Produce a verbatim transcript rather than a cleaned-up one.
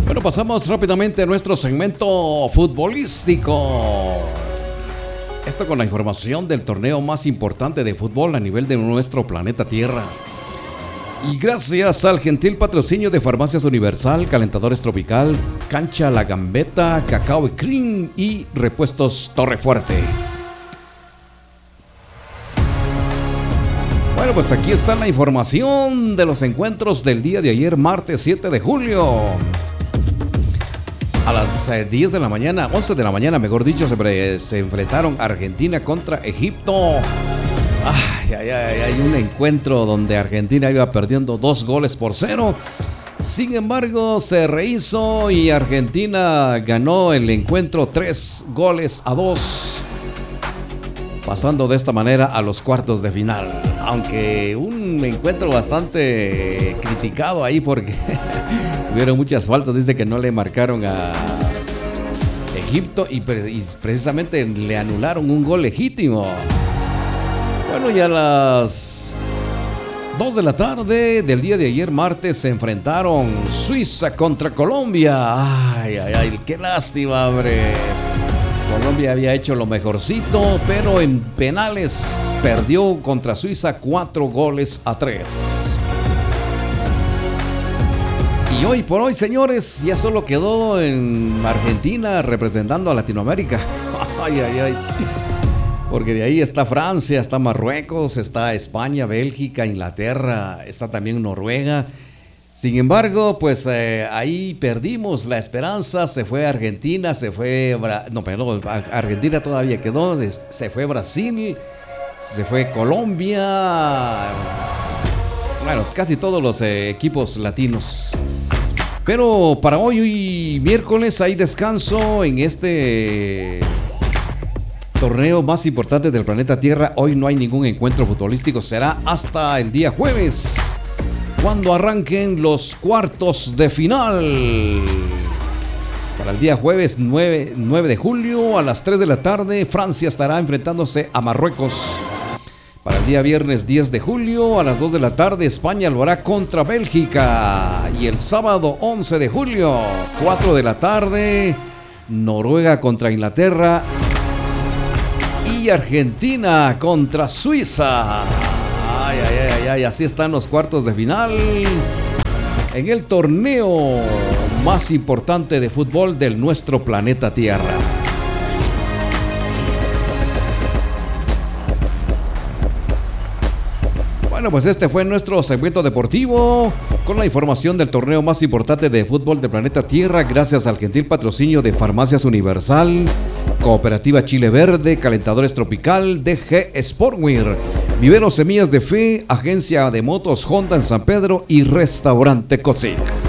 Bueno, pasamos rápidamente a nuestro segmento futbolístico. Esto con la información del torneo más importante de fútbol a nivel de nuestro planeta Tierra. Y gracias al gentil patrocinio de Farmacias Universal, Calentadores Tropical, Cancha La Gambeta, Cacao y Cream y Repuestos Torrefuerte. Bueno, pues aquí está la información de los encuentros del día de ayer, martes siete de julio. A las diez de la mañana, once de la mañana, mejor dicho, se, se enfrentaron Argentina contra Egipto. Ay, ay, ay, hay un encuentro donde Argentina iba perdiendo dos goles por cero. Sin embargo, se rehizo y Argentina ganó el encuentro tres goles a dos, pasando de esta manera a los cuartos de final. Aunque un encuentro bastante criticado ahí porque hubieron muchas faltas. Dice que no le marcaron a Egipto y, pre- y precisamente le anularon un gol legítimo. Bueno, y a las dos de la tarde del día de ayer, martes, se enfrentaron Suiza contra Colombia. Ay, ay, ay, qué lástima, hombre. Colombia había hecho lo mejorcito, pero en penales perdió contra Suiza cuatro goles a tres. Y hoy por hoy, señores, ya solo quedó en Argentina representando a Latinoamérica. Ay, ay, ay. Porque de ahí está Francia, está Marruecos, está España, Bélgica, Inglaterra, está también Noruega. Sin embargo, pues eh, ahí perdimos la esperanza, se fue Argentina, se fue... Bra- no, perdón, Argentina todavía quedó, se fue Brasil, se fue Colombia, bueno, casi todos los eh, equipos latinos. Pero para hoy, hoy miércoles, hay descanso en este torneo más importante del planeta Tierra. Hoy no hay ningún encuentro futbolístico, será hasta el día jueves, cuando arranquen los cuartos de final. Para el día jueves nueve, nueve de julio a las tres de la tarde, Francia estará enfrentándose a Marruecos. Para el día viernes diez de julio a las dos de la tarde, España lo hará contra Bélgica. Y el sábado once de julio, cuatro de la tarde, Noruega contra Inglaterra. Y Argentina contra Suiza. Ay, ay, ay, ay, así están los cuartos de final en el torneo más importante de fútbol del nuestro planeta Tierra. Bueno, pues este fue nuestro segmento deportivo con la información del torneo más importante de fútbol del planeta Tierra, gracias al gentil patrocinio de Farmacias Universal, Cooperativa Chile Verde, Calentadores Tropical, D G Sportwear, Viveros Semillas de Fe, Agencia de Motos Honda en San Pedro y Restaurante Cozic.